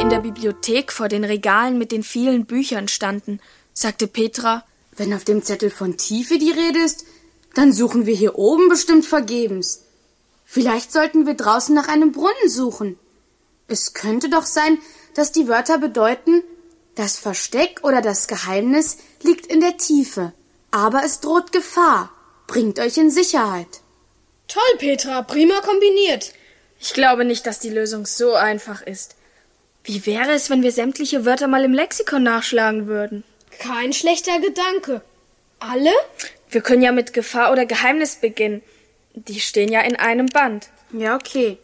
in der Bibliothek vor den Regalen mit den vielen Büchern standen, sagte Petra: Wenn auf dem Zettel von Tiefe die Rede ist, dann suchen wir hier oben bestimmt vergebens. Vielleicht sollten wir draußen nach einem Brunnen suchen. Es könnte doch sein, dass die Wörter bedeuten, das Versteck oder das Geheimnis liegt in der Tiefe, aber es droht Gefahr. Bringt euch in Sicherheit. Toll, Petra, prima kombiniert. Ich glaube nicht, dass die Lösung so einfach ist. Wie wäre es, wenn wir sämtliche Wörter mal im Lexikon nachschlagen würden? Kein schlechter Gedanke. Alle? Wir können ja mit Gefahr oder Geheimnis beginnen. Die stehen ja in einem Band. Ja, okay.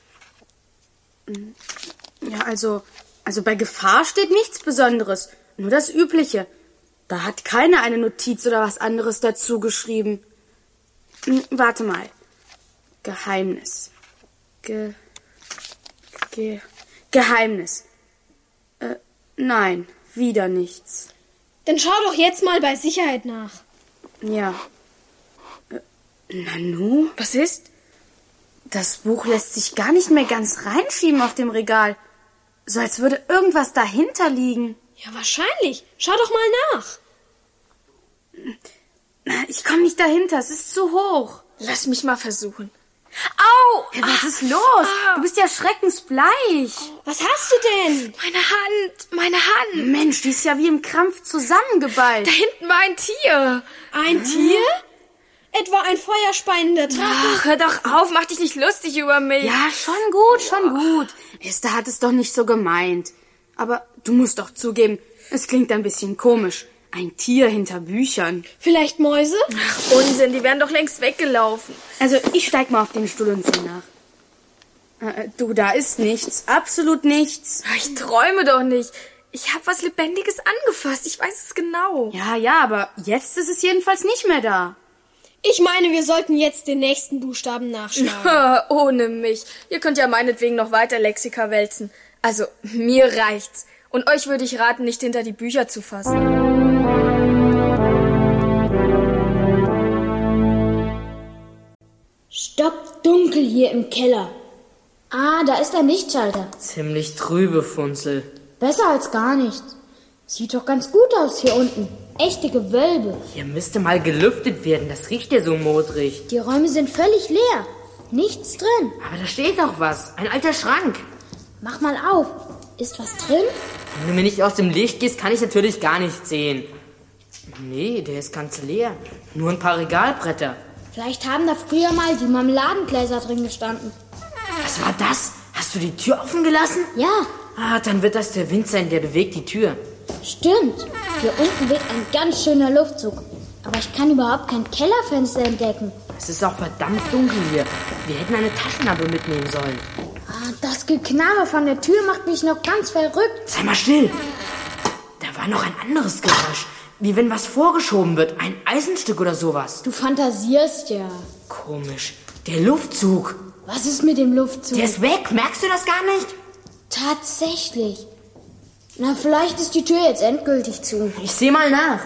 Ja, also bei Gefahr steht nichts Besonderes, nur das Übliche. Da hat keiner eine Notiz oder was anderes dazu geschrieben. Warte mal. Geheimnis. Geheimnis. Nein, wieder nichts. Dann schau doch jetzt mal bei Sicherheit nach. Ja. Nanu? Was ist? Das Buch lässt sich gar nicht mehr ganz reinschieben auf dem Regal. So als würde irgendwas dahinter liegen. Ja, wahrscheinlich. Schau doch mal nach. Ich komme nicht dahinter, es ist zu hoch. Lass mich mal versuchen. Au! Ja, was ist los? Du bist ja schreckensbleich. Was hast du denn? Meine Hand. Mensch, die ist ja wie im Krampf zusammengeballt. Da hinten war ein Tier. Ein Tier? Etwa ein feuerspeiender Drache? Ach, hör doch auf, mach dich nicht lustig über mich. Ja, schon gut. Esther hat es doch nicht so gemeint. Aber du musst doch zugeben, es klingt ein bisschen komisch. Ein Tier hinter Büchern. Vielleicht Mäuse? Ach, Unsinn, die wären doch längst weggelaufen. Also, ich steig mal auf den Stuhl und sieh nach. Du, da ist nichts. Absolut nichts. Ich träume doch nicht. Ich habe was Lebendiges angefasst. Ich weiß es genau. Ja, aber jetzt ist es jedenfalls nicht mehr da. Ich meine, wir sollten jetzt den nächsten Buchstaben nachschlagen. Ohne mich. Ihr könnt ja meinetwegen noch weiter Lexika wälzen. Also, mir reicht's. Und euch würde ich raten, nicht hinter die Bücher zu fassen. Stockdunkel hier im Keller. Ah, da ist ein Lichtschalter. Ziemlich trübe, Funzel. Besser als gar nichts. Sieht doch ganz gut aus hier unten. Echte Gewölbe. Hier müsste mal gelüftet werden, das riecht ja so modrig. Die Räume sind völlig leer. Nichts drin. Aber da steht doch was, ein alter Schrank. Mach mal auf. Ist was drin? Wenn du mir nicht aus dem Licht gehst, kann ich natürlich gar nichts sehen. Nee, der ist ganz leer. Nur ein paar Regalbretter. Vielleicht haben da früher mal die Marmeladengläser drin gestanden. Was war das? Hast du die Tür offen gelassen? Ja. Dann wird das der Wind sein, der bewegt die Tür. Stimmt. Hier unten weht ein ganz schöner Luftzug. Aber ich kann überhaupt kein Kellerfenster entdecken. Es ist auch verdammt dunkel hier. Wir hätten eine Taschenlampe mitnehmen sollen. Das Geknarre von der Tür macht mich noch ganz verrückt. Sei mal still. Da war noch ein anderes Geräusch. Wie wenn was vorgeschoben wird. Ein Eisenstück oder sowas. Du fantasierst ja. Komisch. Der Luftzug. Was ist mit dem Luftzug? Der ist weg. Merkst du das gar nicht? Tatsächlich. Na, vielleicht ist die Tür jetzt endgültig zu. Ich seh mal nach.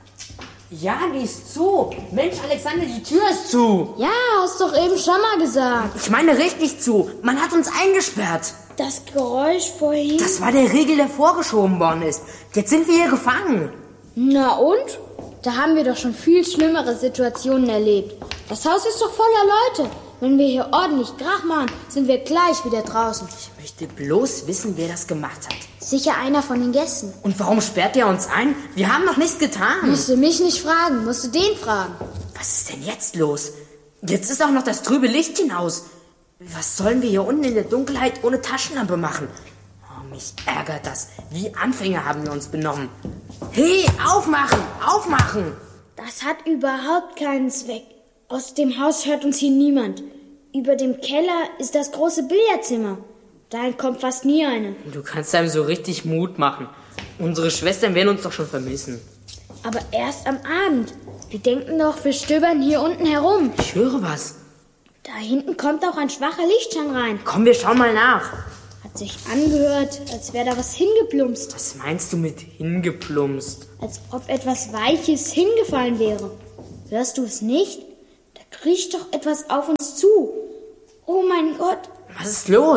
Ja, die ist zu. Mensch, Alexander, die Tür ist zu. Ja, hast doch eben schon mal gesagt. Ich meine richtig zu. Man hat uns eingesperrt. Das Geräusch vorhin... Das war der Riegel, der vorgeschoben worden ist. Jetzt sind wir hier gefangen. Na und? Da haben wir doch schon viel schlimmere Situationen erlebt. Das Haus ist doch voller Leute. Wenn wir hier ordentlich Krach machen, sind wir gleich wieder draußen. Ich möchte bloß wissen, wer das gemacht hat. Sicher einer von den Gästen. Und warum sperrt er uns ein? Wir haben noch nichts getan. Musst du mich nicht fragen, musst du den fragen. Was ist denn jetzt los? Jetzt ist auch noch das trübe Licht hinaus. Was sollen wir hier unten in der Dunkelheit ohne Taschenlampe machen? Oh, mich ärgert das. Wie Anfänger haben wir uns benommen. Hey, aufmachen, aufmachen! Das hat überhaupt keinen Zweck. Aus dem Haus hört uns hier niemand. Über dem Keller ist das große Billardzimmer. Dahin kommt fast nie einer. Du kannst einem so richtig Mut machen. Unsere Schwestern werden uns doch schon vermissen. Aber erst am Abend. Wir denken doch, wir stöbern hier unten herum. Ich höre was. Da hinten kommt auch ein schwacher Lichtschein rein. Komm, wir schauen mal nach. Hat sich angehört, als wäre da was hingeplumpst. Was meinst du mit hingeplumpst? Als ob etwas Weiches hingefallen wäre. Hörst du es nicht? Da kriecht doch etwas auf uns zu. Oh mein Gott. Was ist los?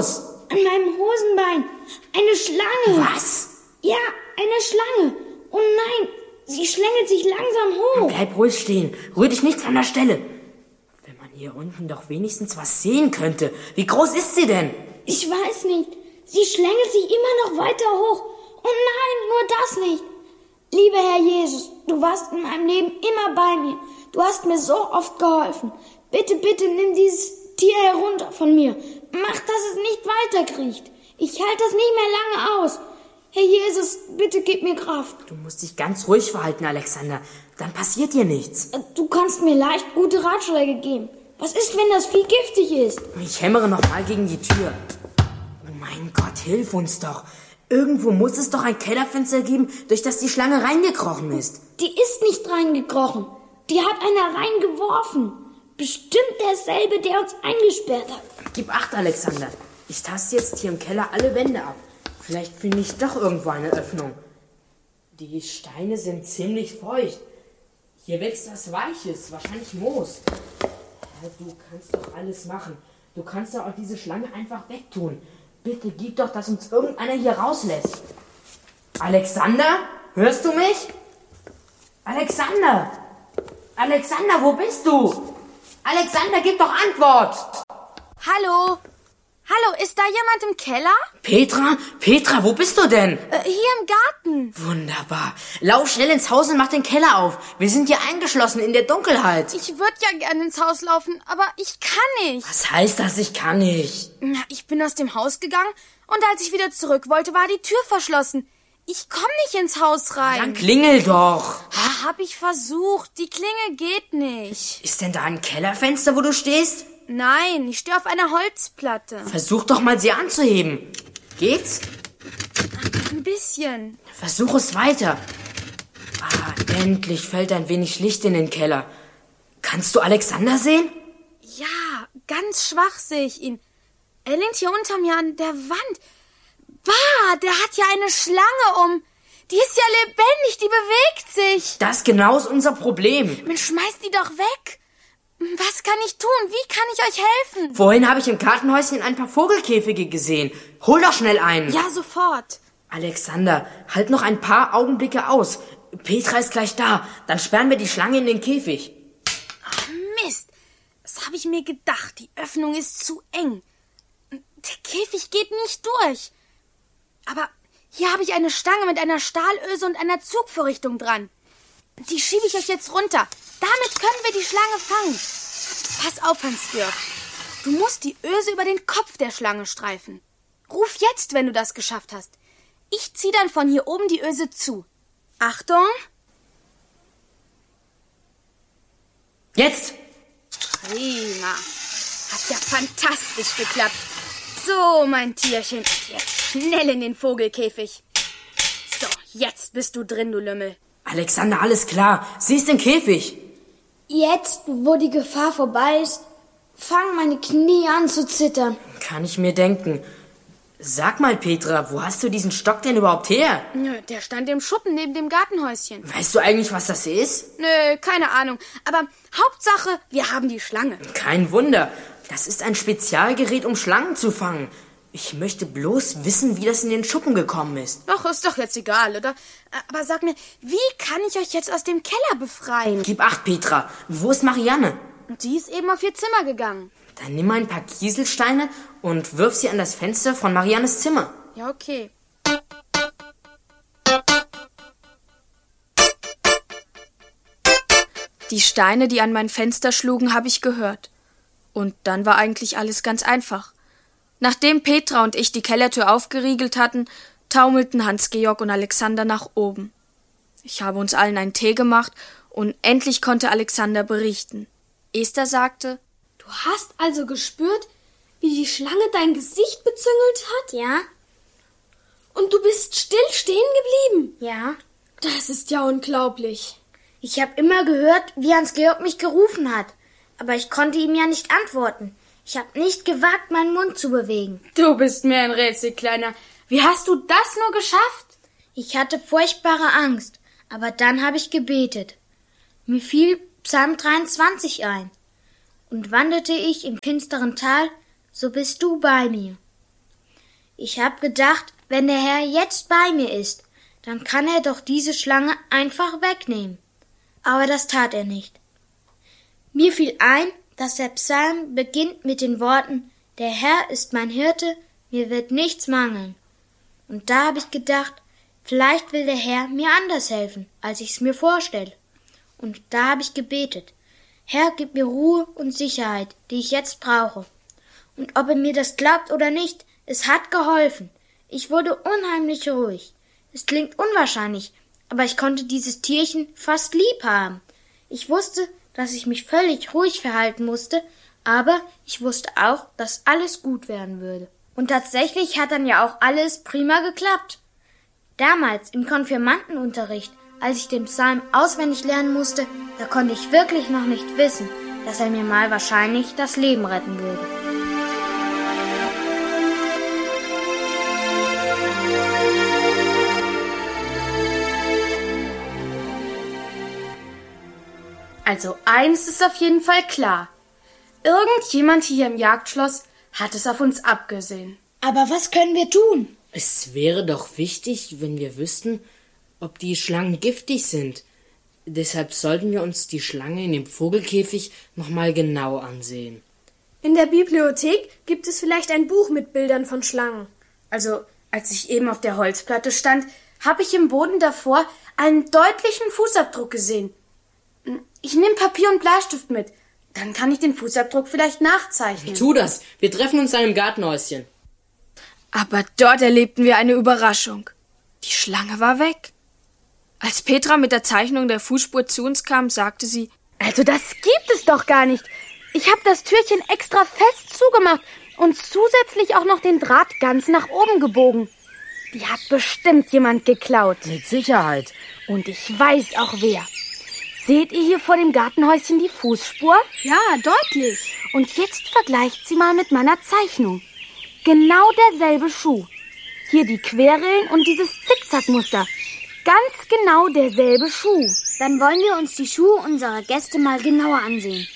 an meinem Hosenbein. Eine Schlange. Was? Ja, eine Schlange. Oh nein, sie schlängelt sich langsam hoch. Bleib ruhig stehen. Rühr dich nicht von der Stelle. Wenn man hier unten doch wenigstens was sehen könnte. Wie groß ist sie denn? Ich weiß nicht. Sie schlängelt sich immer noch weiter hoch. Oh nein, nur das nicht. Lieber Herr Jesus, du warst in meinem Leben immer bei mir. Du hast mir so oft geholfen. Bitte, bitte nimm dieses Tier herunter von mir. Mach, dass es nicht weiterkriecht. Ich halte das nicht mehr lange aus. Herr Jesus, bitte gib mir Kraft. Du musst dich ganz ruhig verhalten, Alexander. Dann passiert dir nichts. Du kannst mir leicht gute Ratschläge geben. Was ist, wenn das Vieh giftig ist? Ich hämmere noch mal gegen die Tür. Oh mein Gott, hilf uns doch. Irgendwo muss es doch ein Kellerfenster geben, durch das die Schlange reingekrochen ist. Die ist nicht reingekrochen. Die hat einer reingeworfen. Bestimmt derselbe, der uns eingesperrt hat. Gib Acht, Alexander. Ich taste jetzt hier im Keller alle Wände ab. Vielleicht finde ich doch irgendwo eine Öffnung. Die Steine sind ziemlich feucht. Hier wächst was Weiches, wahrscheinlich Moos. Ja, du kannst doch alles machen. Du kannst doch auch diese Schlange einfach wegtun. Bitte gib doch, dass uns irgendeiner hier rauslässt. Alexander? Hörst du mich? Alexander! Alexander, wo bist du? Alexander, gib doch Antwort! Hallo? Hallo, ist da jemand im Keller? Petra? Petra, wo bist du denn? Hier im Garten. Wunderbar. Lauf schnell ins Haus und mach den Keller auf. Wir sind hier eingeschlossen in der Dunkelheit. Ich würde ja gerne ins Haus laufen, aber ich kann nicht. Was heißt das? Ich kann nicht. Na, ich bin aus dem Haus gegangen und als ich wieder zurück wollte, war die Tür verschlossen. Ich komme nicht ins Haus rein. Dann klingel doch. Hab ich versucht. Die Klingel geht nicht. Ist denn da ein Kellerfenster, wo du stehst? Nein, ich stehe auf einer Holzplatte. Versuch doch mal, sie anzuheben. Geht's? Ein bisschen. Versuch es weiter. Endlich fällt ein wenig Licht in den Keller. Kannst du Alexander sehen? Ja, ganz schwach sehe ich ihn. Er lehnt hier unter mir an der Wand. Bah, der hat ja eine Schlange um. Die ist ja lebendig, die bewegt sich. Das genau ist unser Problem. Man schmeißt die doch weg. Was kann ich tun? Wie kann ich euch helfen? Vorhin habe ich im Gartenhäuschen ein paar Vogelkäfige gesehen. Hol doch schnell einen. Ja, sofort. Alexander, halt noch ein paar Augenblicke aus. Petra ist gleich da. Dann sperren wir die Schlange in den Käfig. Ach, Mist. Das habe ich mir gedacht. Die Öffnung ist zu eng. Der Käfig geht nicht durch. Aber hier habe ich eine Stange mit einer Stahlöse und einer Zugvorrichtung dran. Die schiebe ich euch jetzt runter. Damit können wir die Schlange fangen. Pass auf, Hans-Georg. Du musst die Öse über den Kopf der Schlange streifen. Ruf jetzt, wenn du das geschafft hast. Ich ziehe dann von hier oben die Öse zu. Achtung! Jetzt! Prima. Hat ja fantastisch geklappt. So, mein Tierchen. Jetzt schnell in den Vogelkäfig. So, jetzt bist du drin, du Lümmel. Alexander, alles klar. Sie ist im Käfig. Jetzt, wo die Gefahr vorbei ist, fangen meine Knie an zu zittern. Kann ich mir denken. Sag mal, Petra, wo hast du diesen Stock denn überhaupt her? Nö, der stand im Schuppen neben dem Gartenhäuschen. Weißt du eigentlich, was das ist? Nö, keine Ahnung. Aber Hauptsache, wir haben die Schlange. Kein Wunder. Das ist ein Spezialgerät, um Schlangen zu fangen. Ich möchte bloß wissen, wie das in den Schuppen gekommen ist. Ach, ist doch jetzt egal, oder? Aber sag mir, wie kann ich euch jetzt aus dem Keller befreien? Gib Acht, Petra. Wo ist Marianne? Die ist eben auf ihr Zimmer gegangen. Dann nimm ein paar Kieselsteine und wirf sie an das Fenster von Mariannes Zimmer. Ja, okay. Die Steine, die an mein Fenster schlugen, habe ich gehört. Und dann war eigentlich alles ganz einfach. Nachdem Petra und ich die Kellertür aufgeriegelt hatten, taumelten Hans-Georg und Alexander nach oben. Ich habe uns allen einen Tee gemacht und endlich konnte Alexander berichten. Esther sagte: Du hast also gespürt, wie die Schlange dein Gesicht bezüngelt hat? Ja? Und du bist still stehen geblieben? Ja. Das ist ja unglaublich. Ich habe immer gehört, wie Hans-Georg mich gerufen hat. Aber ich konnte ihm ja nicht antworten. Ich habe nicht gewagt, meinen Mund zu bewegen. Du bist mir ein Rätsel, Kleiner. Wie hast du das nur geschafft? Ich hatte furchtbare Angst, aber dann habe ich gebetet. Mir fiel Psalm 23 ein. Und wanderte ich im finsteren Tal, so bist du bei mir. Ich habe gedacht, wenn der Herr jetzt bei mir ist, dann kann er doch diese Schlange einfach wegnehmen. Aber das tat er nicht. Mir fiel ein, dass der Psalm beginnt mit den Worten: Der Herr ist mein Hirte, mir wird nichts mangeln. Und da habe ich gedacht, vielleicht will der Herr mir anders helfen, als ich's mir vorstelle. Und da habe ich gebetet: Herr, gib mir Ruhe und Sicherheit, die ich jetzt brauche. Und ob er mir das glaubt oder nicht, es hat geholfen. Ich wurde unheimlich ruhig. Es klingt unwahrscheinlich, aber ich konnte dieses Tierchen fast lieb haben. Ich wusste, dass ich mich völlig ruhig verhalten musste, aber ich wusste auch, dass alles gut werden würde. Und tatsächlich hat dann ja auch alles prima geklappt. Damals im Konfirmandenunterricht, als ich den Psalm auswendig lernen musste, da konnte ich wirklich noch nicht wissen, dass er mir mal wahrscheinlich das Leben retten würde. Also eins ist auf jeden Fall klar. Irgendjemand hier im Jagdschloss hat es auf uns abgesehen. Aber was können wir tun? Es wäre doch wichtig, wenn wir wüssten, ob die Schlangen giftig sind. Deshalb sollten wir uns die Schlange in dem Vogelkäfig nochmal genau ansehen. In der Bibliothek gibt es vielleicht ein Buch mit Bildern von Schlangen. Also, als ich eben auf der Holzplatte stand, habe ich im Boden davor einen deutlichen Fußabdruck gesehen. Ich nehme Papier und Bleistift mit. Dann kann ich den Fußabdruck vielleicht nachzeichnen. Tu das. Wir treffen uns dann im Gartenhäuschen. Aber dort erlebten wir eine Überraschung. Die Schlange war weg. Als Petra mit der Zeichnung der Fußspur zu uns kam, sagte sie: Also das gibt es doch gar nicht. Ich habe das Türchen extra fest zugemacht und zusätzlich auch noch den Draht ganz nach oben gebogen. Die hat bestimmt jemand geklaut. Mit Sicherheit. Und ich weiß auch wer. Seht ihr hier vor dem Gartenhäuschen die Fußspur? Ja, deutlich. Und jetzt vergleicht sie mal mit meiner Zeichnung. Genau derselbe Schuh. Hier die Querrillen und dieses Zickzackmuster. Ganz genau derselbe Schuh. Dann wollen wir uns die Schuhe unserer Gäste mal genauer ansehen.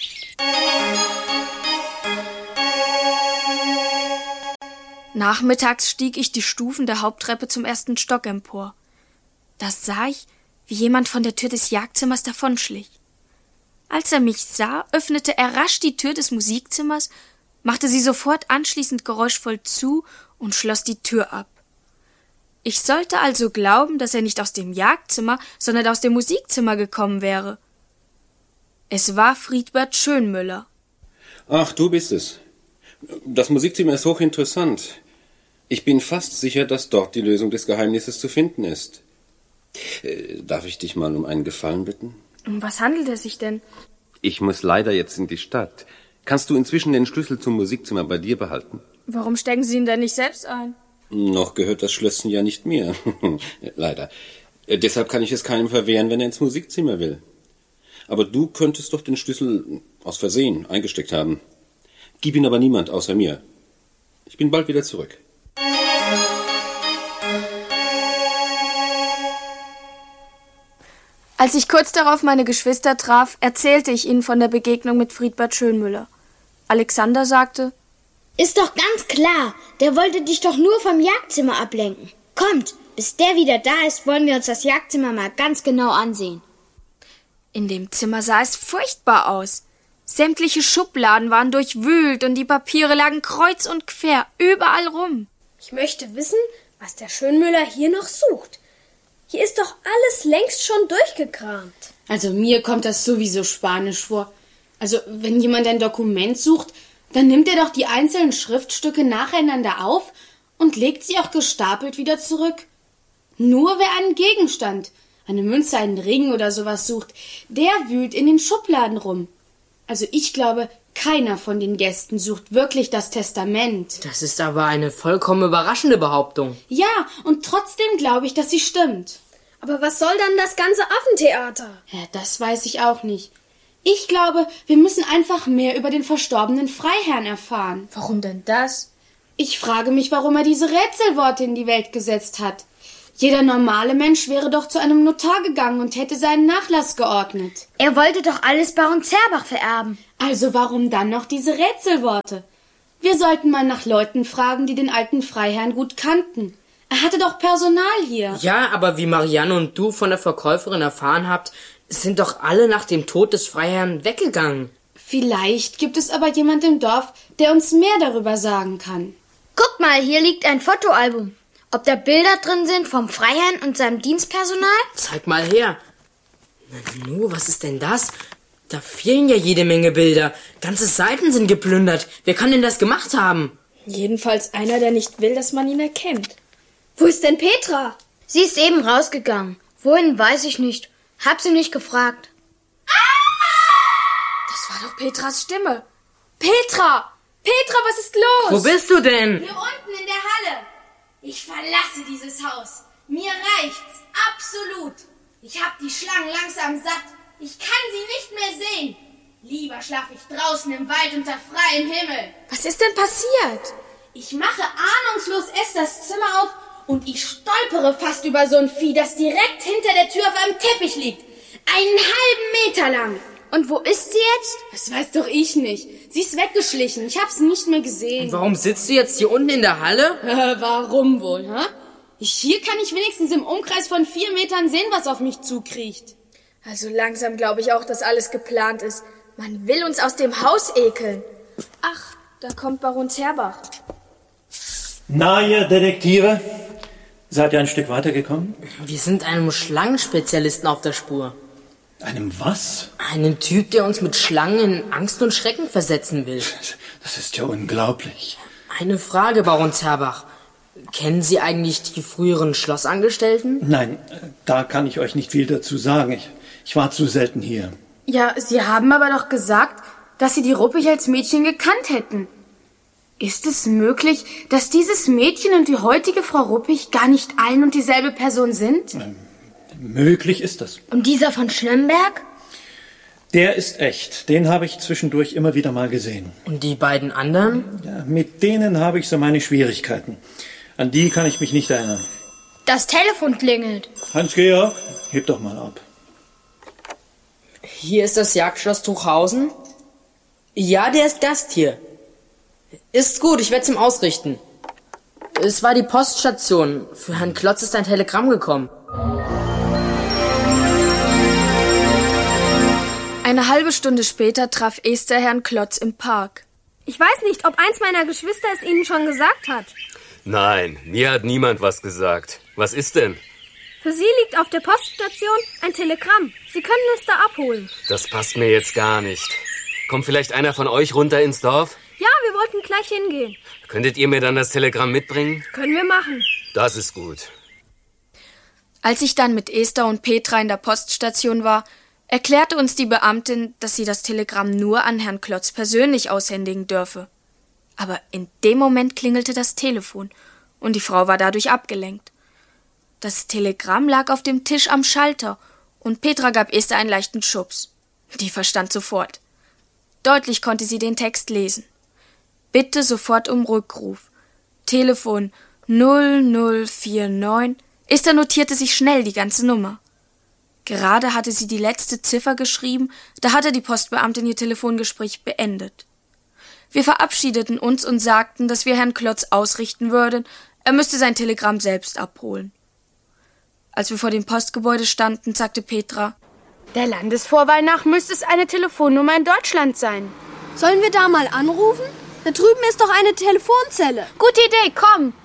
Nachmittags stieg ich die Stufen der Haupttreppe zum ersten Stock empor. Da sah ich, wie jemand von der Tür des Jagdzimmers davonschlich. Als er mich sah, öffnete er rasch die Tür des Musikzimmers, machte sie sofort anschließend geräuschvoll zu und schloss die Tür ab. Ich sollte also glauben, dass er nicht aus dem Jagdzimmer, sondern aus dem Musikzimmer gekommen wäre. Es war Friedbert Schönmüller. Ach, du bist es. Das Musikzimmer ist hochinteressant. Ich bin fast sicher, dass dort die Lösung des Geheimnisses zu finden ist. Darf ich dich mal um einen Gefallen bitten? Um was handelt es sich denn? Ich muss leider jetzt in die Stadt. Kannst du inzwischen den Schlüssel zum Musikzimmer bei dir behalten? Warum stecken Sie ihn denn nicht selbst ein? Noch gehört das Schlösschen ja nicht mir. Leider. Deshalb kann ich es keinem verwehren, wenn er ins Musikzimmer will. Aber du könntest doch den Schlüssel aus Versehen eingesteckt haben. Gib ihn aber niemand außer mir. Ich bin bald wieder zurück. Als ich kurz darauf meine Geschwister traf, erzählte ich ihnen von der Begegnung mit Friedbert Schönmüller. Alexander sagte: Ist doch ganz klar, der wollte dich doch nur vom Jagdzimmer ablenken. Kommt, bis der wieder da ist, wollen wir uns das Jagdzimmer mal ganz genau ansehen. In dem Zimmer sah es furchtbar aus. Sämtliche Schubladen waren durchwühlt und die Papiere lagen kreuz und quer überall rum. Ich möchte wissen, was der Schönmüller hier noch sucht. Hier ist doch alles längst schon durchgekramt. Also mir kommt das sowieso spanisch vor. Also wenn jemand ein Dokument sucht, dann nimmt er doch die einzelnen Schriftstücke nacheinander auf und legt sie auch gestapelt wieder zurück. Nur wer einen Gegenstand, eine Münze, einen Ring oder sowas sucht, der wühlt in den Schubladen rum. Also ich glaube, keiner von den Gästen sucht wirklich das Testament. Das ist aber eine vollkommen überraschende Behauptung. Ja, und trotzdem glaube ich, dass sie stimmt. Aber was soll dann das ganze Affentheater? Ja, das weiß ich auch nicht. Ich glaube, wir müssen einfach mehr über den verstorbenen Freiherrn erfahren. Warum denn das? Ich frage mich, warum er diese Rätselworte in die Welt gesetzt hat. Jeder normale Mensch wäre doch zu einem Notar gegangen und hätte seinen Nachlass geordnet. Er wollte doch alles Baron Zerbach vererben. Also warum dann noch diese Rätselworte? Wir sollten mal nach Leuten fragen, die den alten Freiherrn gut kannten. Er hatte doch Personal hier. Ja, aber wie Marianne und du von der Verkäuferin erfahren habt, sind doch alle nach dem Tod des Freiherrn weggegangen. Vielleicht gibt es aber jemand im Dorf, der uns mehr darüber sagen kann. Guck mal, hier liegt ein Fotoalbum. Ob da Bilder drin sind vom Freiherrn und seinem Dienstpersonal? Zeig mal her. Nanu, was ist denn das? Da fehlen ja jede Menge Bilder. Ganze Seiten sind geplündert. Wer kann denn das gemacht haben? Jedenfalls einer, der nicht will, dass man ihn erkennt. Wo ist denn Petra? Sie ist eben rausgegangen. Wohin, weiß ich nicht. Hab sie nicht gefragt. Das war doch Petras Stimme. Petra! Petra, was ist los? Wo bist du denn? Hier unten in der Halle. Ich verlasse dieses Haus. Mir reicht's. Absolut. Ich hab die Schlangen langsam satt. Ich kann sie nicht mehr sehen. Lieber schlaf ich draußen im Wald unter freiem Himmel. Was ist denn passiert? Ich mache ahnungslos Esthers Zimmer auf und ich stolpere fast über so ein Vieh, das direkt hinter der Tür auf einem Teppich liegt. Einen halben Meter lang. Und wo ist sie jetzt? Das weiß doch ich nicht. Sie ist weggeschlichen. Ich hab's nicht mehr gesehen. Warum sitzt du jetzt hier unten in der Halle? Warum wohl, hä? Hier kann ich wenigstens im Umkreis von 4 Metern sehen, was auf mich zukriecht. Also langsam glaube ich auch, dass alles geplant ist. Man will uns aus dem Haus ekeln. Ach, da kommt Baron Zerbach. Na, ihr Detektive? Seid ihr ein Stück weitergekommen? Wir sind einem Schlangenspezialisten auf der Spur. Einem was? Einen Typ, der uns mit Schlangen in Angst und Schrecken versetzen will. Das ist ja unglaublich. Eine Frage, Baron Zerbach. Kennen Sie eigentlich die früheren Schlossangestellten? Nein, da kann ich euch nicht viel dazu sagen. Ich war zu selten hier. Ja, Sie haben aber doch gesagt, dass Sie die Ruppig als Mädchen gekannt hätten. Ist es möglich, dass dieses Mädchen und die heutige Frau Ruppig gar nicht ein und dieselbe Person sind? Möglich ist das. Und dieser von Schlemberg? Der ist echt. Den habe ich zwischendurch immer wieder mal gesehen. Und die beiden anderen? Ja, mit denen habe ich so meine Schwierigkeiten. An die kann ich mich nicht erinnern. Das Telefon klingelt. Hans-Georg, heb doch mal ab. Hier ist das Jagdschloss Tuchhausen. Ja, der ist Gast hier. Ist gut, ich werde es ihm ausrichten. Es war die Poststation. Für Herrn Klotz ist ein Telegramm gekommen. Eine halbe Stunde später traf Esther Herrn Klotz im Park. Ich weiß nicht, ob eins meiner Geschwister es Ihnen schon gesagt hat. Nein, mir hat niemand was gesagt. Was ist denn? Für Sie liegt auf der Poststation ein Telegramm. Sie können es da abholen. Das passt mir jetzt gar nicht. Kommt vielleicht einer von euch runter ins Dorf? Ja, wir wollten gleich hingehen. Könntet ihr mir dann das Telegramm mitbringen? Können wir machen. Das ist gut. Als ich dann mit Esther und Petra in der Poststation war, erklärte uns die Beamtin, dass sie das Telegramm nur an Herrn Klotz persönlich aushändigen dürfe. Aber in dem Moment klingelte das Telefon und die Frau war dadurch abgelenkt. Das Telegramm lag auf dem Tisch am Schalter und Petra gab Esther einen leichten Schubs. Die verstand sofort. Deutlich konnte sie den Text lesen. Bitte sofort um Rückruf. Telefon 0049. Esther notierte sich schnell die ganze Nummer. Gerade hatte sie die letzte Ziffer geschrieben, da hatte die Postbeamtin ihr Telefongespräch beendet. Wir verabschiedeten uns und sagten, dass wir Herrn Klotz ausrichten würden, er müsste sein Telegramm selbst abholen. Als wir vor dem Postgebäude standen, sagte Petra: Der Landesvorwahl nach müsste es eine Telefonnummer in Deutschland sein. Sollen wir da mal anrufen? Da drüben ist doch eine Telefonzelle. Gute Idee, komm!